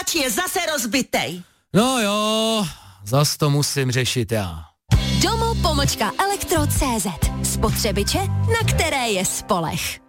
Počítač je zase rozbitej. No jo, zas to musím řešit já. Domo-elektro.cz. Spotřebiče, na které je spoleh.